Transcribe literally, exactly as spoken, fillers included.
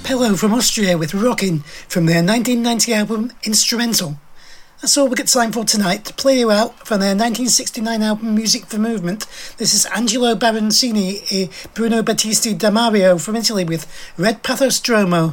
Pello from Austria with Rockin' from their nineteen ninety album Instrumental. That's all we get time for tonight. To play you out from their nineteen sixty-nine album Music for Movement, this is Angelo Baroncini e Bruno Battisti da Mario from Italy with Red Pathostromo.